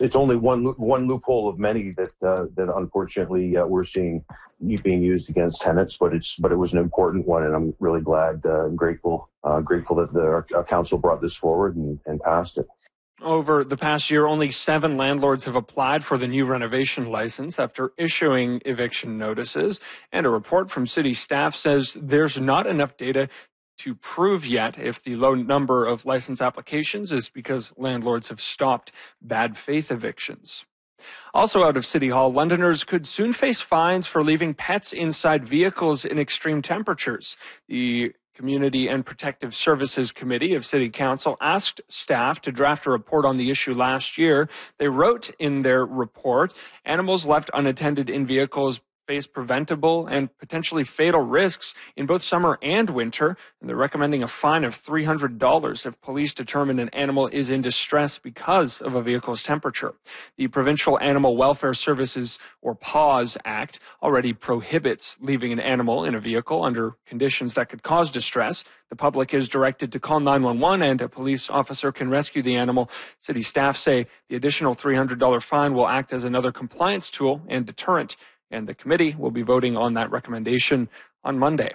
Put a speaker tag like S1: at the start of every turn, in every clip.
S1: it's only one loophole of many that unfortunately we're seeing being used against tenants, but it was an important one, and I'm really glad and grateful that our council brought this forward and passed it.
S2: Over the past year, only 7 landlords have applied for the new renovation license after issuing eviction notices, and a report from city staff says there's not enough data to prove yet if the low number of license applications is because landlords have stopped bad faith evictions. Also out of City Hall, Londoners could soon face fines for leaving pets inside vehicles in extreme temperatures. The Community and Protective Services Committee of City Council asked staff to draft a report on the issue last year. They wrote in their report, animals left unattended in vehicles face preventable and potentially fatal risks in both summer and winter, and they're recommending a fine of $300 if police determine an animal is in distress because of a vehicle's temperature. The Provincial Animal Welfare Services, or PAWS Act, already prohibits leaving an animal in a vehicle under conditions that could cause distress. The public is directed to call 911 and a police officer can rescue the animal. City staff say the additional $300 fine will act as another compliance tool and deterrent, and the committee will be voting on that recommendation on Monday.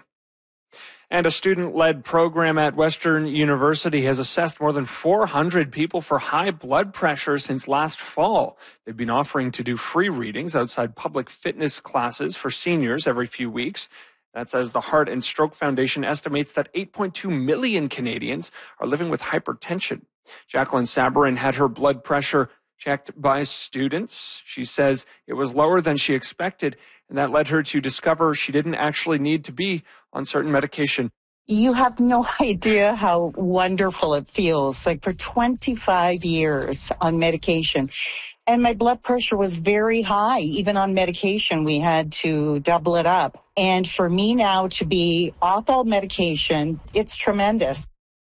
S2: And a student-led program at Western University has assessed more than 400 people for high blood pressure since last fall. They've been offering to do free readings outside public fitness classes for seniors every few weeks. That's as the Heart and Stroke Foundation estimates that 8.2 million Canadians are living with hypertension. Jacqueline Sabarin had her blood pressure checked by students. She says it was lower than she expected, and that led her to discover she didn't actually need to be on certain medication.
S3: You have no idea how wonderful it feels. Like for 25 years on medication, and my blood pressure was very high. Even on medication, we had to double it up. And for me now to be off all medication, it's tremendous.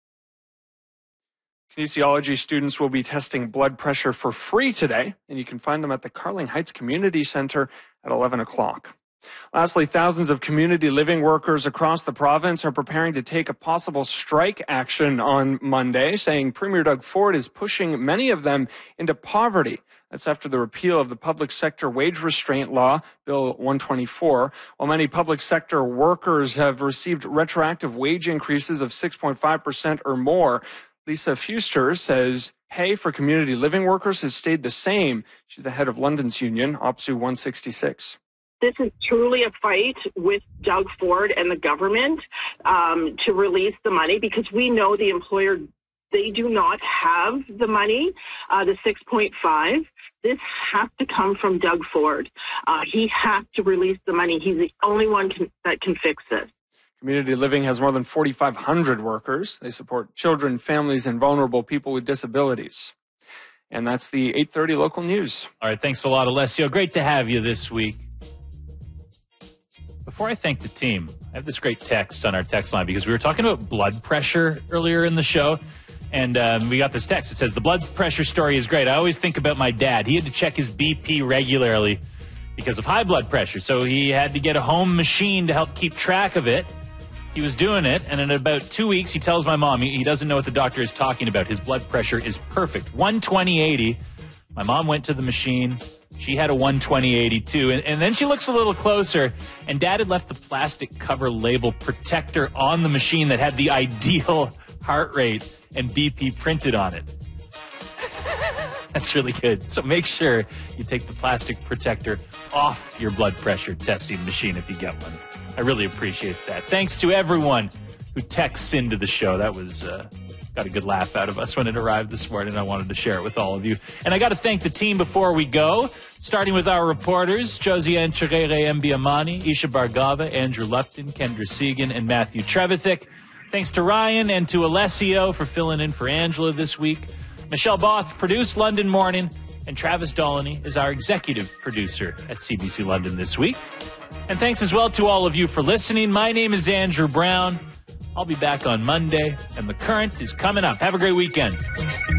S2: Kinesiology students will be testing blood pressure for free today, and you can find them at the Carling Heights Community Center at 11 o'clock. Lastly, thousands of community living workers across the province are preparing to take a possible strike action on Monday, saying Premier Doug Ford is pushing many of them into poverty. That's after the repeal of the Public Sector Wage Restraint Law, Bill 124. While many public sector workers have received retroactive wage increases of 6.5% or more, Lisa Fuster says pay for community living workers has stayed the same. She's the head of London's union, OPSEU 166.
S4: This is truly a fight with Doug Ford and the government to release the money, because we know the employer, they do not have the money, the 6.5. This has to come from Doug Ford. He has to release the money. He's the only one that can fix this.
S2: Community Living has more than 4,500 workers. They support children, families, and vulnerable people with disabilities. And that's the 8:30 local news.
S5: All right, thanks a lot, Alessio. Great to have you this week. Before I thank the team, I have this great text on our text line because we were talking about blood pressure earlier in the show, and we got this text. It says, the blood pressure story is great. I always think about my dad. He had to check his BP regularly because of high blood pressure, so he had to get a home machine to help keep track of it. He was doing it, and in about 2 weeks, he tells my mom he doesn't know what the doctor is talking about. His blood pressure is perfect, 120/80. My mom went to the machine. She had a 120/80 too, and then she looks a little closer, and Dad had left the plastic cover label protector on the machine that had the ideal heart rate and BP printed on it. That's really good. So make sure you take the plastic protector off your blood pressure testing machine if you get one. I really appreciate that. Thanks to everyone who texts into the show. That was got a good laugh out of us when it arrived this morning. I wanted to share it with all of you. And I got to thank the team before we go, starting with our reporters, Josiane Cherere-Mbiamani, Isha Bargava, Andrew Lupton, Kendra Segan, and Matthew Trevithick. Thanks to Ryan and to Alessio for filling in for Angela this week. Michelle Both produced London Morning, and Travis Dolany is our executive producer at CBC London this week. And thanks as well to all of you for listening. My name is Andrew Brown. I'll be back on Monday, and The Current is coming up. Have a great weekend.